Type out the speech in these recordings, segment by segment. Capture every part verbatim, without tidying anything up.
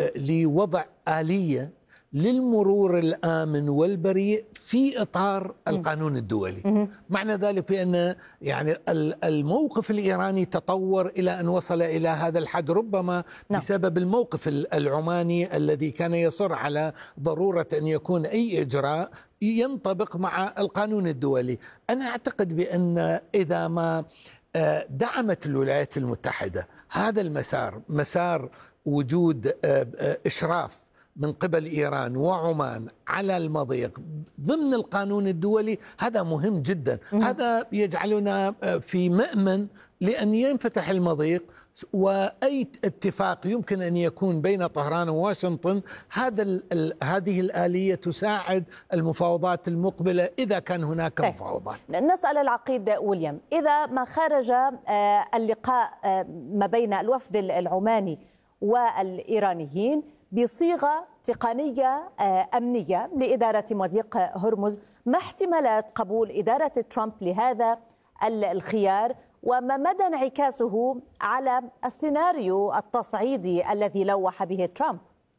لوضع آلية للمرور الآمن والبريء في إطار القانون الدولي. معنى ذلك بأن يعني الموقف الإيراني تطور إلى أن وصل إلى هذا الحد، ربما بسبب الموقف العماني الذي كان يصر على ضرورة أن يكون أي إجراء ينطبق مع القانون الدولي. أنا أعتقد بأن إذا ما دعمت الولايات المتحدة هذا المسار، مسار وجود إشراف من قبل إيران وعمان على المضيق ضمن القانون الدولي، هذا مهم جدا. م- هذا يجعلنا في مأمن لأن ينفتح المضيق، وأي اتفاق يمكن أن يكون بين طهران وواشنطن هذا ال هذه الآلية تساعد المفاوضات المقبلة إذا كان هناك مفاوضات. نسأل العقيد ويليام، إذا ما خرج اللقاء ما بين الوفد العماني والإيرانيين بصيغة تقنية أمنية لإدارة مضيق هرمز، ما احتمالات قبول إدارة ترامب لهذا الخيار، وما مدى انعكاسه على السيناريو التصعيدي الذي لوح به ترامب؟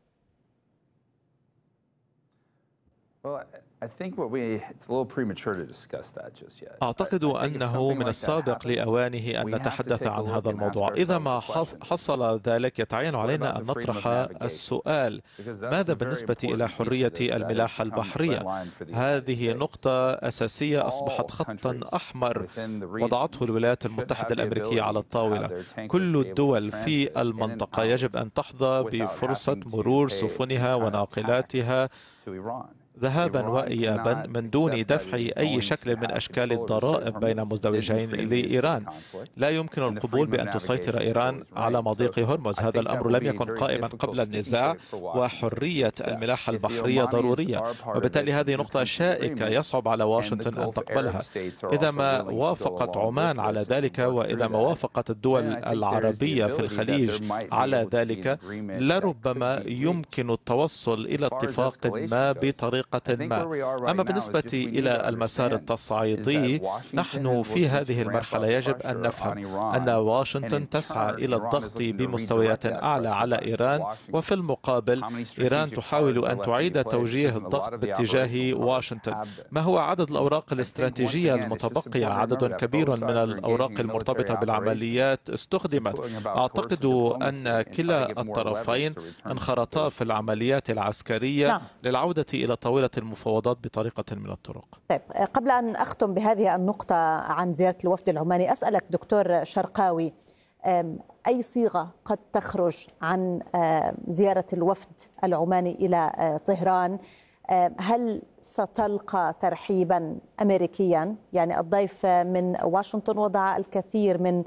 أعتقد أنه من السابق لأوانه أن نتحدث عن هذا الموضوع. إذا ما حصل ذلك يتعين علينا أن نطرح السؤال: ماذا بالنسبة إلى حرية الملاحة البحرية؟ هذه نقطة أساسية أصبحت خطا أحمر وضعته الولايات المتحدة الأمريكية على الطاولة. كل الدول في المنطقة يجب أن تحظى بفرصة مرور سفنها وناقلاتها ذهابا وإيابا من دون دفع أي شكل من أشكال الضرائب بين مزدوجين لإيران. لا يمكن القبول بأن تسيطر إيران على مضيق هرمز. هذا الأمر لم يكن قائما قبل النزاع، وحرية الملاحة البحرية ضرورية، وبالتالي هذه نقطة شائكة يصعب على واشنطن أن تقبلها. إذا ما وافقت عمان على ذلك، وإذا ما وافقت الدول العربية في الخليج على ذلك، لربما يمكن التوصل إلى اتفاق ما بطريقة ما. أما بالنسبة إلى المسار التصعيدي، نحن في هذه المرحلة يجب أن نفهم أن واشنطن تسعى إلى الضغط بمستويات أعلى على إيران، وفي المقابل إيران تحاول أن تعيد توجيه الضغط باتجاه واشنطن. ما هو عدد الأوراق الاستراتيجية المتبقية؟ عدد كبير من الأوراق المرتبطة بالعمليات استخدمت. أعتقد أن كلا الطرفين انخرطا في العمليات العسكرية للعودة إلى طاولة المفاوضات بطريقة من الطرق. طيب، قبل أن أختم بهذه النقطة عن زيارة الوفد العماني، أسألك دكتور شرقاوي، أي صيغة قد تخرج عن زيارة الوفد العماني إلى طهران؟ هل ستلقى ترحيبا أمريكيا؟ يعني الضيف من واشنطن وضع الكثير من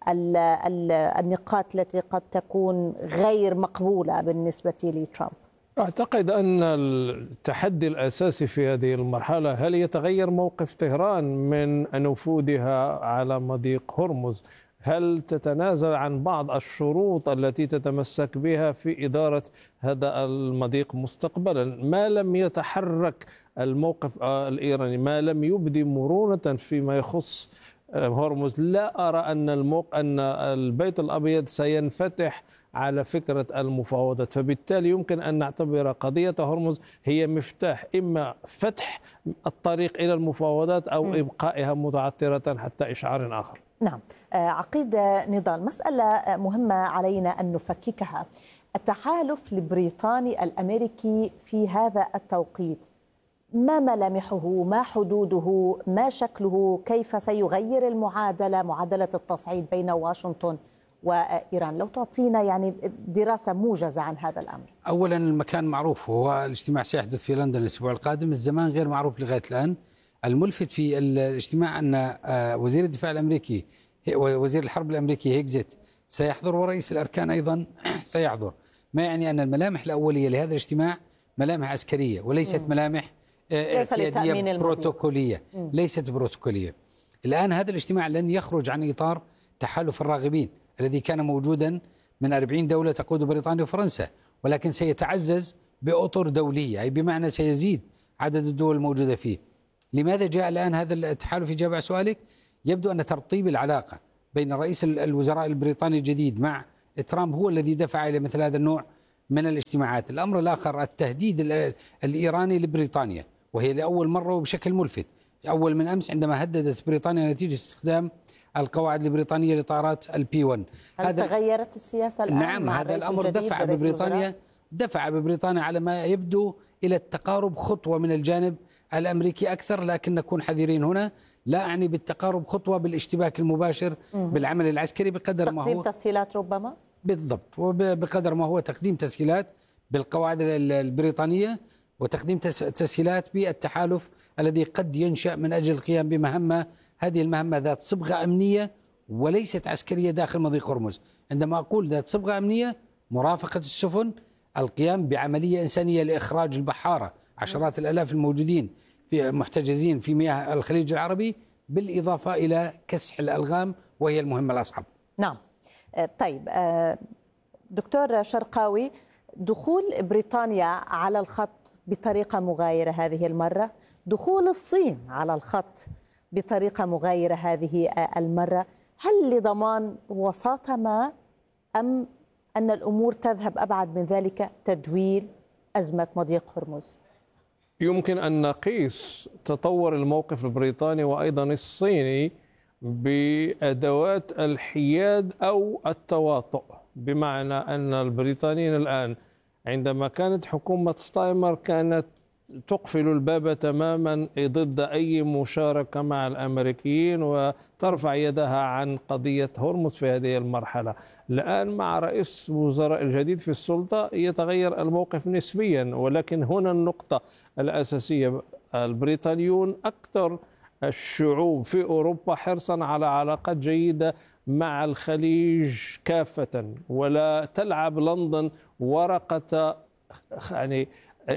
النقاط التي قد تكون غير مقبولة بالنسبة لترامب. أعتقد أن التحدي الأساسي في هذه المرحلة هل يتغير موقف طهران من نفوذها على مضيق هرمز؟ هل تتنازل عن بعض الشروط التي تتمسك بها في إدارة هذا المضيق مستقبلا؟ ما لم يتحرك الموقف الإيراني، ما لم يبدي مرونة فيما يخص هرمز، لا أرى أن الموق... أن البيت الأبيض سينفتح على فكرة المفاوضات. فبالتالي يمكن أن نعتبر قضية هرمز هي مفتاح إما فتح الطريق إلى المفاوضات أو م. إبقائها متعثرة حتى إشعار آخر. نعم. عقيد نضال، مسألة مهمة علينا أن نفككها. التحالف البريطاني الأمريكي في هذا التوقيت، ما ملامحه؟ ما حدوده؟ ما شكله؟ كيف سيغير المعادلة، معادلة التصعيد بين واشنطن وإيران؟ لو تعطينا يعني دراسة موجزة عن هذا الأمر. أولا، المكان معروف، هو الاجتماع سيحدث في لندن الأسبوع القادم. الزمان غير معروف لغاية الآن. الملفت في الاجتماع أن وزير الدفاع الأمريكي وزير الحرب الأمريكي هيكزيت سيحضر، ورئيس الأركان أيضا سيحضر، ما يعني أن الملامح الأولية لهذا الاجتماع ملامح عسكرية وليست م. ملامح اعتيادية بروتوكولية. م. ليست بروتوكولية. الآن هذا الاجتماع لن يخرج عن إطار تحالف الراغبين الذي كان موجودا من أربعين دولة تقود بريطانيا وفرنسا، ولكن سيتعزز بأطر دولية، أي بمعنى سيزيد عدد الدول الموجودة فيه. لماذا جاء الآن هذا التحالف؟ إجابة على سؤالك، يبدو أن ترطيب العلاقة بين رئيس الوزراء البريطاني الجديد مع ترامب هو الذي دفع إلى مثل هذا النوع من الاجتماعات. الأمر الآخر التهديد الإيراني لبريطانيا، وهي لأول مرة وبشكل ملفت. أول من أمس عندما هددت بريطانيا نتيجة استخدام القواعد البريطانية لطائرات البي واحد. هل هذا تغيرت السياسة الآن؟ نعم، هذا الأمر دفع ببريطانيا دفع ببريطانيا على ما يبدو إلى التقارب خطوة من الجانب الأمريكي أكثر، لكن نكون حذرين هنا. لا أعني بالتقارب خطوة بالاشتباك المباشر مم. بالعمل العسكري بقدر ما هو تقديم تسهيلات ربما. بالضبط، وبقدر ما هو تقديم تسهيلات بالقواعد البريطانية وتقديم تسهيلات بالتحالف الذي قد ينشأ من أجل القيام بمهمة، هذه المهمة ذات صبغة أمنية وليست عسكرية داخل مضيق هرمز. عندما أقول ذات صبغة أمنية، مرافقة السفن، القيام بعملية إنسانية لإخراج البحارة عشرات الآلاف الموجودين في محتجزين في مياه الخليج العربي، بالإضافة إلى كسح الألغام وهي المهمة الأصعب. نعم. طيب دكتور شرقاوي، دخول بريطانيا على الخط بطريقة مغايرة هذه المرة، دخول الصين على الخط بطريقة مغايرة هذه المرة، هل لضمان وساطة ما أم أن الأمور تذهب أبعد من ذلك، تدويل أزمة مضيق هرمز؟ يمكن أن نقيس تطور الموقف البريطاني وأيضا الصيني بأدوات الحياد أو التواطؤ، بمعنى أن البريطانيين الآن عندما كانت حكومة ستايمر كانت تقفل الباب تماما ضد أي مشاركة مع الأمريكيين وترفع يدها عن قضية هرمز في هذه المرحلة. الآن مع رئيس وزراء الجديد في السلطة يتغير الموقف نسبيا، ولكن هنا النقطة الأساسية، البريطانيون أكثر الشعوب في أوروبا حرصا على علاقات جيدة مع الخليج كافة، ولا تلعب لندن ورقة يعني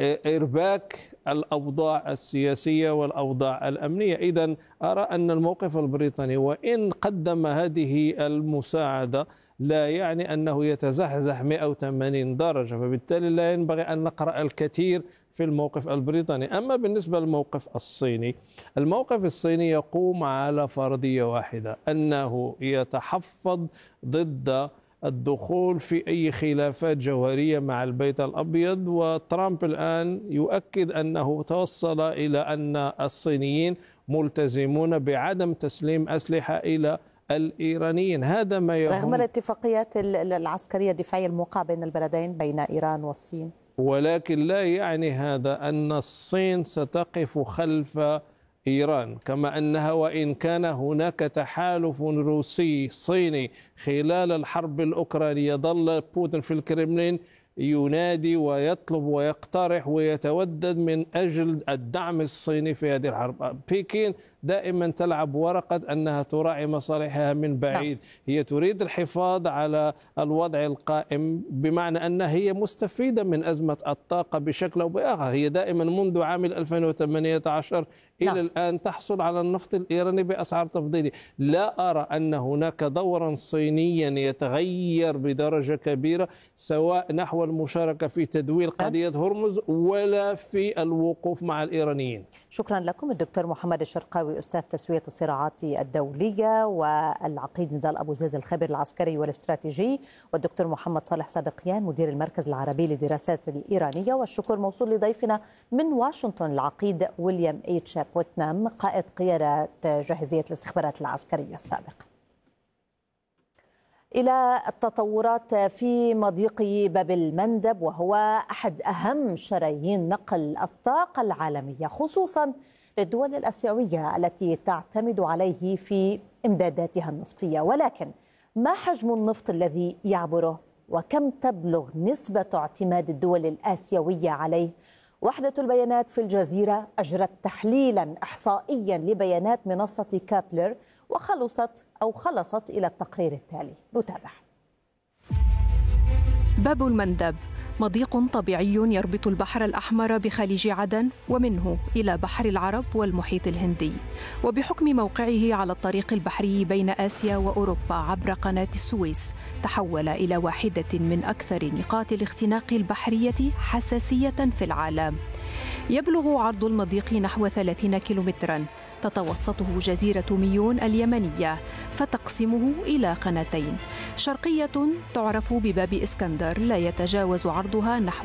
إرباك الأوضاع السياسية والأوضاع الأمنية. إذن أرى أن الموقف البريطاني وإن قدم هذه المساعدة لا يعني أنه يتزحزح مئة وثمانين درجة، فبالتالي لا ينبغي أن نقرأ الكثير في الموقف البريطاني. أما بالنسبة للموقف الصيني، الموقف الصيني يقوم على فرضية واحدة، أنه يتحفظ ضد الدخول في أي خلافات جوهرية مع البيت الأبيض. وترامب الآن يؤكد أنه توصل إلى أن الصينيين ملتزمون بعدم تسليم أسلحة إلى الإيرانيين. هذا ما يهم رغم الاتفاقيات العسكرية الدفاعية الموقعة بين البلدين بين إيران والصين. ولكن لا يعني هذا أن الصين ستقف خلف إيران، كما أنها وإن كان هناك تحالف روسي صيني خلال الحرب الأوكرانية ظل بوتين في الكرملين ينادي ويطلب ويقترح ويتودد من أجل الدعم الصيني في هذه الحرب. بكين دائما تلعب ورقة أنها تراعي مصالحها من بعيد. هي تريد الحفاظ على الوضع القائم، بمعنى أنها هي مستفيدة من أزمة الطاقة بشكل أو بآخر. هي دائما منذ عام ألفين وثمانية عشر إلى لا. الآن تحصل على النفط الإيراني بأسعار تفضيلي. لا أرى أن هناك دورا صينيا يتغير بدرجة كبيرة، سواء نحو المشاركة في تدويل قضية هرمز ولا في الوقوف مع الإيرانيين. شكرا لكم الدكتور محمد الشرقاوي، أستاذ تسوية الصراعات الدولية، والعقيد نضال أبو زيد الخبير العسكري والاستراتيجي، والدكتور محمد صالح صدقيان مدير المركز العربي للدراسات الإيرانية. والشكر موصول لضيفنا من واشنطن العقيد ويليام إيتش بوتنام، قائد قيادة جاهزية الاستخبارات العسكرية السابق. إلى التطورات في مضيق باب المندب، وهو أحد أهم شرايين نقل الطاقة العالمية، خصوصا للدول الآسيوية التي تعتمد عليه في إمداداتها النفطية. ولكن ما حجم النفط الذي يعبره، وكم تبلغ نسبة اعتماد الدول الآسيوية عليه؟ وحدة البيانات في الجزيرة أجرت تحليلا إحصائيا لبيانات منصة كابلر وخلصت أو خلصت إلى التقرير التالي، نتابع. باب المندب مضيق طبيعي يربط البحر الأحمر بخليج عدن ومنه إلى بحر العرب والمحيط الهندي، وبحكم موقعه على الطريق البحري بين آسيا وأوروبا عبر قناة السويس تحول إلى واحدة من أكثر نقاط الاختناق البحرية حساسية في العالم. يبلغ عرض المضيق نحو ثلاثين كيلومترا، تتوسطه جزيرة ميون اليمنية فتقسمه إلى قناتين، شرقية تعرف بباب إسكندر لا يتجاوز عرضها نحو